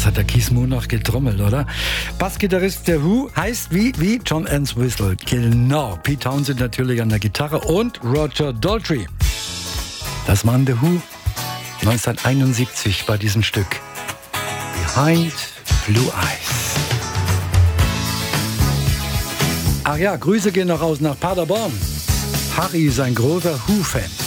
hat der Keith Moon noch getrommelt, oder? Bassgitarrist der Who heißt wie John Entwistle. Genau. Pete Townsend natürlich an der Gitarre und Roger Daltrey. Das waren The Who 1971 bei diesem Stück. Behind Blue Eyes. Ach ja, Grüße gehen noch raus nach Paderborn. Harry ist ein großer Who-Fan.